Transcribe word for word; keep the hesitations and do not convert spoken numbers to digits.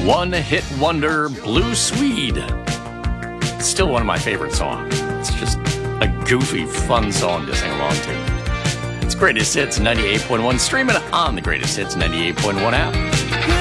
One Hit Wonder, Blue Swede. It's still one of my favorite songs. It's just a goofy, fun song to sing along to. It's Greatest Hits ninety-eight point one, streaming on the Greatest Hits ninety-eight point one app.